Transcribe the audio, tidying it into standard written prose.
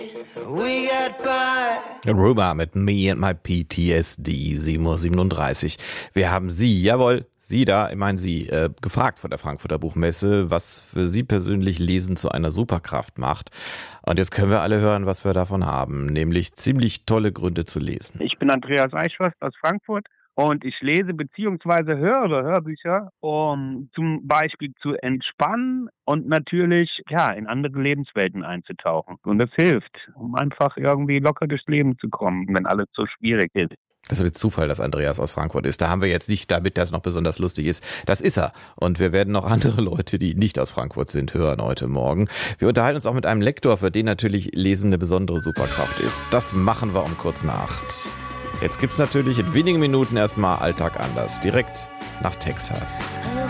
Rumor mit Me and My PTSD, 7:37 Uhr. Wir haben Sie, jawohl, Sie da, ich meine Sie, gefragt von der Frankfurter Buchmesse, was für Sie persönlich Lesen zu einer Superkraft macht. Und jetzt können wir alle hören, was wir davon haben, nämlich ziemlich tolle Gründe zu lesen. Ich bin Andreas Eichhorst aus Frankfurt und ich lese bzw. höre Hörbücher, um zum Beispiel zu entspannen und natürlich in andere Lebenswelten einzutauchen. Und das hilft, um einfach irgendwie locker durchs Leben zu kommen, wenn alles so schwierig ist. Das ist mit Zufall, dass Andreas aus Frankfurt ist. Da haben wir jetzt nicht, damit das noch besonders lustig ist. Das ist er. Und wir werden noch andere Leute, die nicht aus Frankfurt sind, hören heute Morgen. Wir unterhalten uns auch mit einem Lektor, für den natürlich Lesen eine besondere Superkraft ist. Das machen wir um kurz nach 8. Jetzt gibt's natürlich in wenigen Minuten erstmal Alltag anders. Direkt nach Texas.